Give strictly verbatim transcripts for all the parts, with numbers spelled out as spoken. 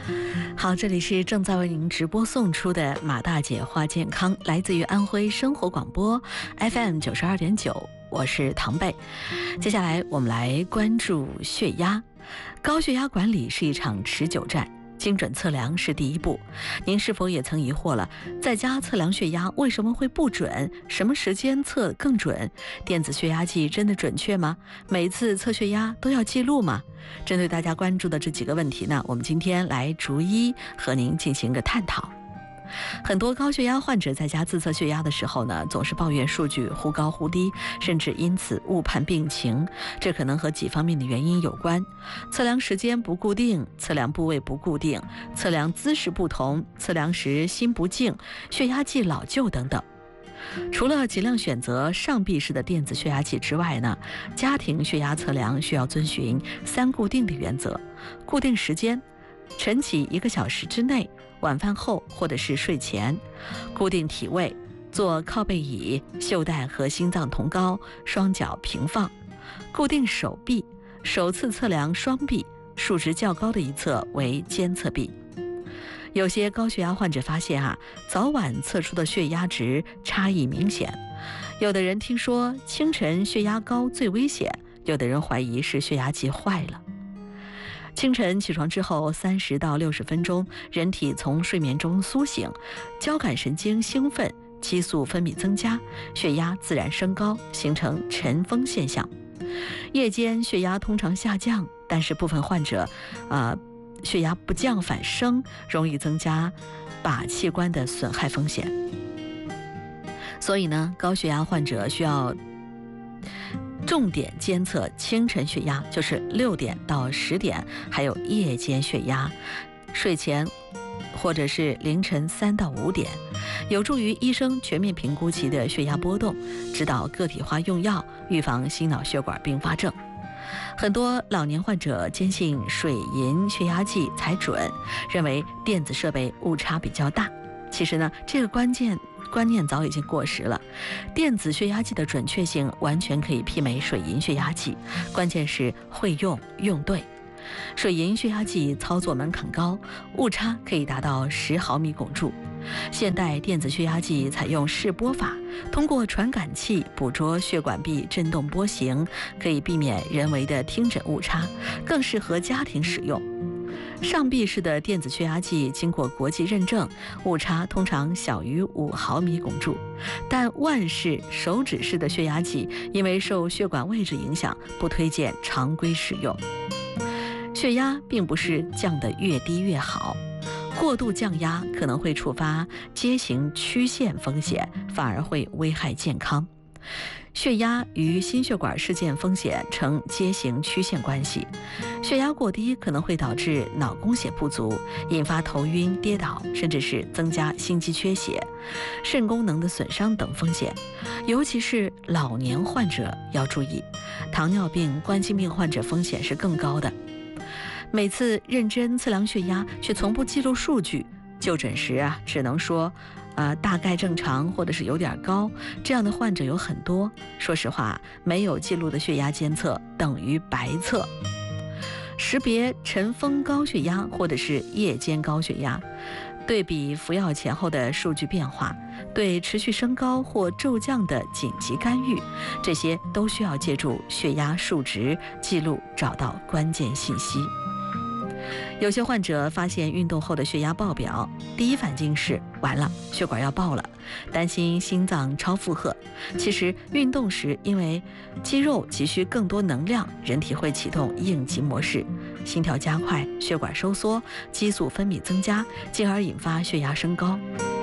好，这里是正在为您直播送出的马大姐话健康，来自于安徽生活广播 F M 九十二点九，我是唐贝。接下来我们来关注血压。高血压管理是一场持久战，精准测量是第一步。您是否也曾疑惑了，在家测量血压为什么会不准？什么时间测更准？电子血压计真的准确吗？每次测血压都要记录吗？针对大家关注的这几个问题呢，我们今天来逐一和您进行个探讨。很多高血压患者在家自测血压的时候呢，总是抱怨数据忽高忽低，甚至因此误判病情。这可能和几方面的原因有关：测量时间不固定，测量部位不固定，测量姿势不同，测量时心不静，血压计老旧等等。除了尽量选择上臂式的电子血压计之外呢，家庭血压测量需要遵循三固定的原则：固定时间，晨起一个小时之内，晚饭后或者是睡前；固定体位，坐靠背椅，袖带和心脏同高，双脚平放；固定手臂，首次测量双臂，数值较高的一侧为监测臂。有些高血压患者发现啊，早晚测出的血压值差异明显。有的人听说清晨血压高最危险，有的人怀疑是血压计坏了。清晨起床之后三十到六十分钟，人体从睡眠中苏醒，交感神经兴奋，激素分泌增加，血压自然升高，形成晨风现象。夜间血压通常下降，但是部分患者呃血压不降反升，容易增加靶器官的损害风险。所以呢，高血压患者需要重点监测清晨血压，就是六点到十点，还有夜间血压，睡前或者是凌晨三到五点，有助于医生全面评估其的血压波动，指导个体化用药，预防心脑血管并发症。很多老年患者坚信水银血压计才准，认为电子设备误差比较大。其实呢，这个关键观念早已经过时了。电子血压计的准确性完全可以媲美水银血压计，关键是会用用对。水银血压计操作门槛高，误差可以达到十毫米汞柱。现代电子血压计采用视波法，通过传感器捕捉血管壁振动波形，可以避免人为的听诊误差，更适合家庭使用。上臂式的电子血压计经过国际认证，误差通常小于五毫米汞柱，但腕式、手指式的血压计因为受血管位置影响，不推荐常规使用。血压并不是降得越低越好，过度降压可能会触发阶行曲线风险，反而会危害健康。血压与心血管事件风险呈阶行曲线关系，血压过低可能会导致脑供血不足，引发头晕、跌倒，甚至是增加心肌缺血、肾功能的损伤等风险。尤其是老年患者要注意，糖尿病、冠心病患者风险是更高的。每次认真测量血压却从不记录数据，就诊时啊只能说呃，大概正常或者是有点高，这样的患者有很多。说实话，没有记录的血压监测等于白测。识别晨风高血压或者是夜间高血压，对比服药前后的数据变化，对持续升高或骤降的紧急干预，这些都需要借助血压数值记录找到关键信息。有些患者发现运动后的血压爆表，第一反应是完了，血管要爆了，担心心脏超负荷。其实运动时因为肌肉急需更多能量，人体会启动应急模式，心跳加快，血管收缩，激素分泌增加，进而引发血压升高。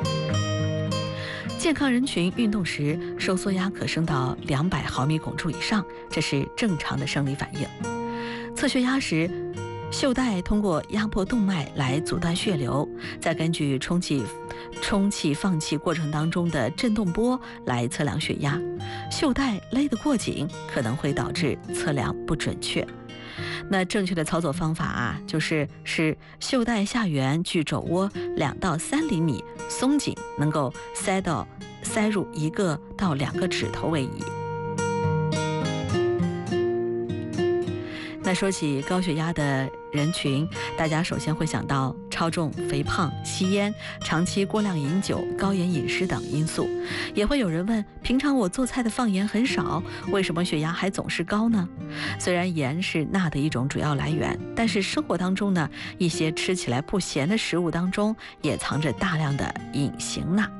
健康人群运动时收缩压可升到两百毫米汞柱以上，这是正常的生理反应。测血压时，袖带通过压迫动脉来阻断血流，再根据充气、充气放气过程当中的振动波来测量血压。袖带勒得过紧，可能会导致测量不准确。那正确的操作方法啊，就是使袖带下缘距肘窝两到三厘米松紧，能够塞到塞入一个到两个指头为宜。那说起高血压的人群，大家首先会想到超重、肥胖、吸烟、长期过量饮酒、高盐饮食等因素。也会有人问，平常我做菜的放盐很少，为什么血压还总是高呢？虽然盐是钠的一种主要来源，但是生活当中呢，一些吃起来不咸的食物当中也藏着大量的隐形钠。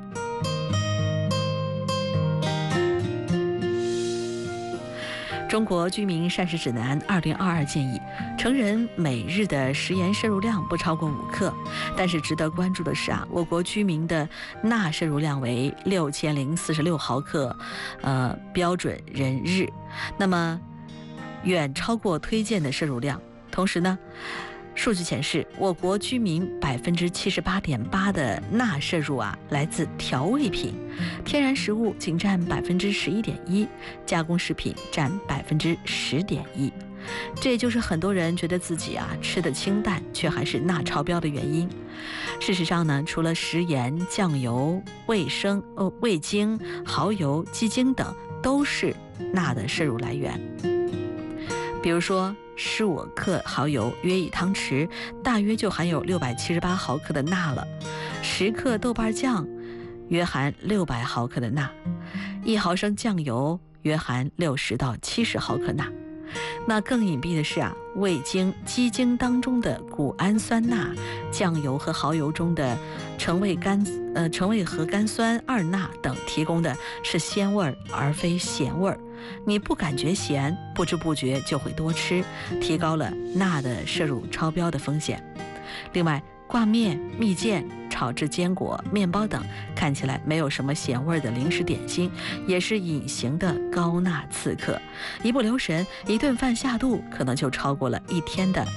中国居民膳食指南二零二二建议，成人每日的食盐摄入量不超过五克。但是值得关注的是啊，我国居民的钠摄入量为六千零四十六毫克，呃，标准人日，那么远超过推荐的摄入量。同时呢，数据显示，我国居民百分之七十八点八的钠摄入啊，来自调味品，天然食物仅占百分之十一点一，加工食品占百分之十点一。这也就是很多人觉得自己啊吃的清淡，却还是钠超标的原因。事实上呢，除了食盐、酱油、味生、呃味精、蚝油、鸡精等，都是钠的摄入来源。比如说，十五克蚝油约一汤匙，大约就含有六百七十八毫克的钠了；十克豆瓣酱约含六百毫克的钠；一毫升酱油约含六十到七十毫克钠。那更隐蔽的是啊，味精、鸡精当中的谷氨酸钠，酱油和蚝油中的橙味甘呃橙味核苷酸二钠等，提供的是鲜味儿而非咸味儿。你不感觉咸，不知不觉就会多吃，提高了钠的摄入超标的风险。另外，挂面、蜜饯、炒制坚果、面包等看起来没有什么咸味的零食点心，也是隐形的高钠刺客。一不留神，一顿饭下肚可能就超过了一天的